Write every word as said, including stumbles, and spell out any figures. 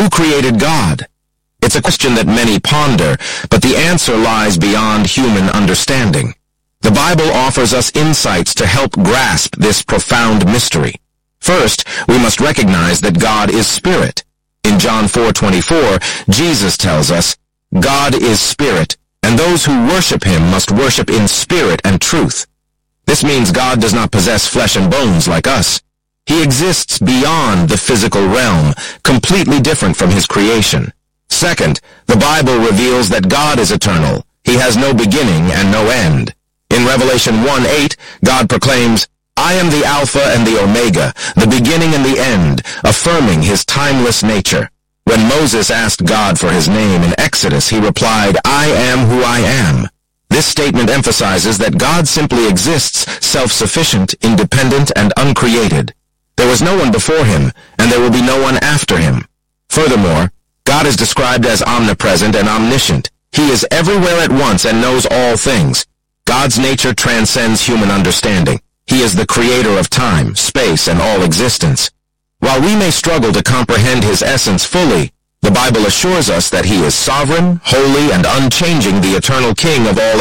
Who created God? It's a question that many ponder, but the answer lies beyond human understanding. The Bible offers us insights to help grasp this profound mystery. First, we must recognize that God is spirit. In John four twenty-four, Jesus tells us, God is spirit, and those who worship him must worship in spirit and truth. This means God does not possess flesh and bones like us. He exists beyond the physical realm, completely different from his creation. Second, the Bible reveals that God is eternal. He has no beginning and no end. In Revelation one eight, God proclaims, I am the Alpha and the Omega, the beginning and the end, affirming his timeless nature. When Moses asked God for his name in Exodus, he replied, I am who I am. This statement emphasizes that God simply exists, self-sufficient, independent, and uncreated. There was no one before him, and there will be no one after him. Furthermore, God is described as omnipresent and omniscient. He is everywhere at once and knows all things. God's nature transcends human understanding. He is the creator of time, space, and all existence. While we may struggle to comprehend his essence fully, the Bible assures us that he is sovereign, holy, and unchanging, the eternal King of all